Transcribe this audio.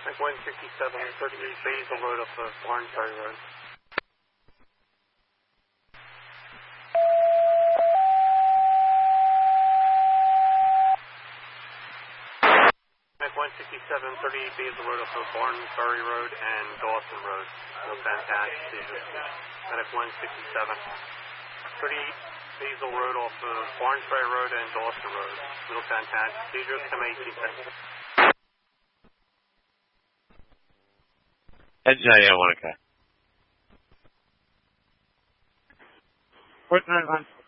167, 38 Basil Road off of Orange Ferry Road. 167, 38 Basil Road off of Orange Ferry Road and Dawson Road. No fantastic seizures. Medic 167, 38 Basil Road off of Orange Ferry Road and Dawson Road. No fantastic seizures. Come 18 seconds. Yeah, 1 okay. 49